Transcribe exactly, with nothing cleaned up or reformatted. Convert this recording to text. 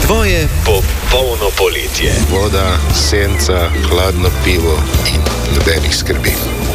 Tvoje popolno poletje. Voda, senca, hladno pivo in nobenih skrbi.